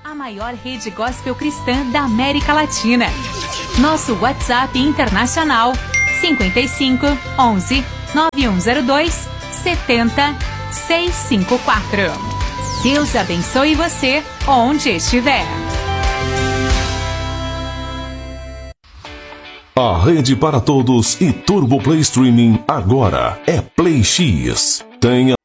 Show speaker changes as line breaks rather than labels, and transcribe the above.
a maior rede gospel cristã da América Latina. Nosso WhatsApp internacional 55 11 9102 70 654. Deus abençoe você onde estiver.
A rede para todos e Turbo Play Streaming agora é Play X. Tenha